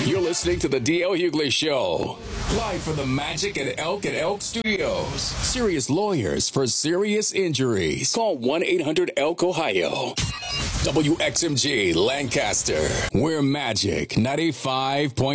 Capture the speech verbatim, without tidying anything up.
You're listening to the D L Hughley Show, live from the Magic at Elk at Elk Studios. Serious lawyers for serious injuries. Call one eight hundred elk ohio. W X M G Lancaster. We're Magic ninety-five point